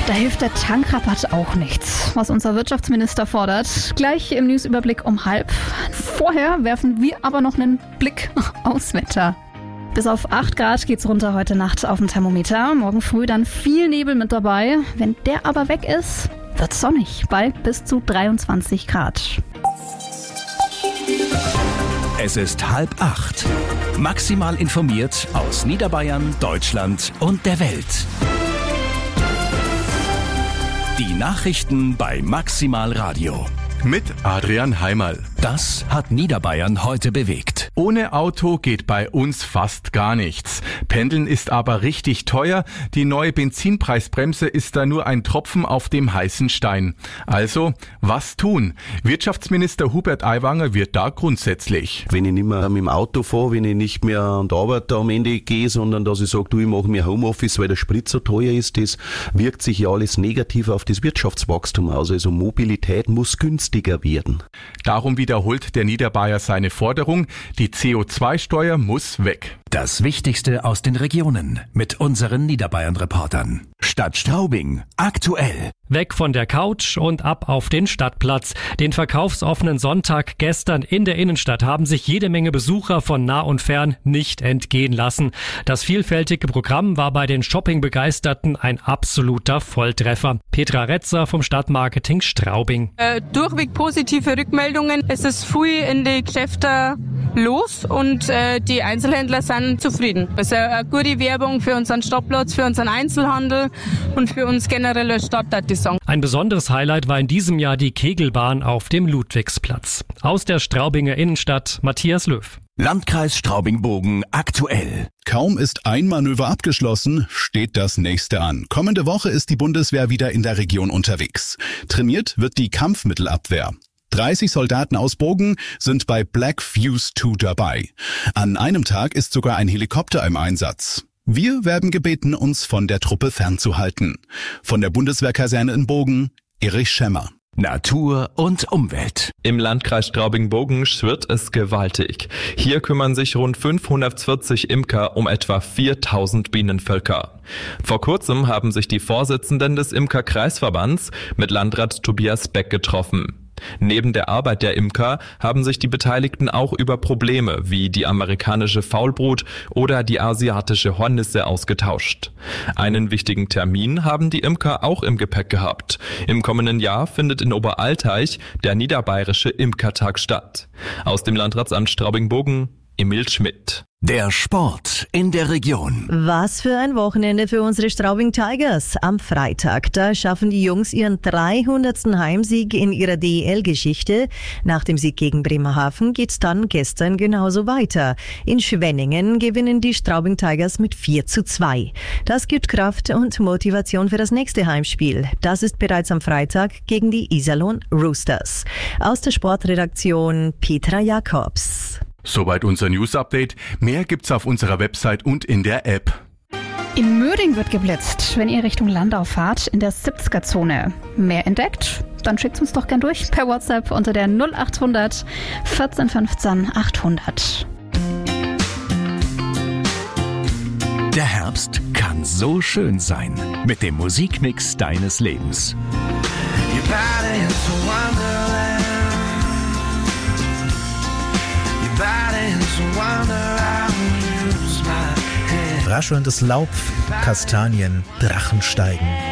Da hilft der Tankrabatt auch nichts, was unser Wirtschaftsminister fordert. Gleich im Newsüberblick um 12:30. Vorher werfen wir aber noch einen Blick aufs Wetter. Bis auf 8 Grad geht's runter heute Nacht auf dem Thermometer. Morgen früh dann viel Nebel mit dabei. Wenn der aber weg ist, wird's sonnig bei bis zu 23 Grad. Es ist 7:30. Maximal informiert aus Niederbayern, Deutschland und der Welt. Die Nachrichten bei Maximal Radio. Mit Adrian Heimerl. Das hat Niederbayern heute bewegt. Ohne Auto geht bei uns fast gar nichts. Pendeln ist aber richtig teuer. Die neue Benzinpreisbremse ist da nur ein Tropfen auf dem heißen Stein. Also, was tun? Wirtschaftsminister Hubert Aiwanger wird da grundsätzlich. Wenn ich nicht mehr mit dem Auto fahre, wenn ich nicht mehr an die Arbeit am Ende gehe, sondern dass ich sage, ich mache mir Homeoffice, weil der Sprit so teuer ist, das wirkt sich ja alles negativ auf das Wirtschaftswachstum aus. Also Mobilität muss günstiger werden. Darum wiederholt der Niederbayer seine Forderung, die CO2-Steuer muss weg. Das Wichtigste aus den Regionen mit unseren Niederbayern-Reportern. Stadt Straubing, aktuell. Weg von der Couch und ab auf den Stadtplatz. Den verkaufsoffenen Sonntag gestern in der Innenstadt haben sich jede Menge Besucher von nah und fern nicht entgehen lassen. Das vielfältige Programm war bei den Shopping-Begeisterten ein absoluter Volltreffer. Petra Retzer vom Stadtmarketing Straubing. Durchweg positive Rückmeldungen. Es ist viel in die Geschäfte los und die Einzelhändler sind zufrieden. Also eine gute Werbung für unseren Stadtplatz, für unseren Einzelhandel und für uns generell als Stadt, würde ich sagen. Ein besonderes Highlight war in diesem Jahr die Kegelbahn auf dem Ludwigsplatz. Aus der Straubinger Innenstadt, Matthias Löw. Landkreis Straubing-Bogen aktuell. Kaum ist ein Manöver abgeschlossen, steht das nächste an. Kommende Woche ist die Bundeswehr wieder in der Region unterwegs. Trainiert wird die Kampfmittelabwehr. 30 Soldaten aus Bogen sind bei Black Fuse 2 dabei. An einem Tag ist sogar ein Helikopter im Einsatz. Wir werden gebeten, uns von der Truppe fernzuhalten. Von der Bundeswehrkaserne in Bogen, Erich Schemmer. Natur und Umwelt. Im Landkreis Straubing-Bogen schwirrt es gewaltig. Hier kümmern sich rund 540 Imker um etwa 4000 Bienenvölker. Vor kurzem haben sich die Vorsitzenden des Imkerkreisverbands mit Landrat Tobias Beck getroffen. Neben der Arbeit der Imker haben sich die Beteiligten auch über Probleme wie die amerikanische Faulbrut oder die asiatische Hornisse ausgetauscht. Einen wichtigen Termin haben die Imker auch im Gepäck gehabt. Im kommenden Jahr findet in Oberalteich der Niederbayerische Imkertag statt. Aus dem Landratsamt Straubing-Bogen, Emil Schmidt. Der Sport in der Region. Was für ein Wochenende für unsere Straubing Tigers. Am Freitag, da schaffen die Jungs ihren 300. Heimsieg in ihrer DEL-Geschichte. Nach dem Sieg gegen Bremerhaven geht's dann gestern genauso weiter. In Schwenningen gewinnen die Straubing Tigers mit 4:2. Das gibt Kraft und Motivation für das nächste Heimspiel. Das ist bereits am Freitag gegen die Iserlohn Roosters. Aus der Sportredaktion Petra Jakobs. Soweit unser News-Update. Mehr gibt's auf unserer Website und in der App. In Möding wird geblitzt, wenn ihr Richtung Landau fahrt, in der 70er-Zone. Mehr entdeckt? Dann schickt's uns doch gern durch per WhatsApp unter der 0800 14 15 800. Der Herbst kann so schön sein mit dem Musikmix deines Lebens. Raschelndes Laub, Kastanien, Drachen steigen.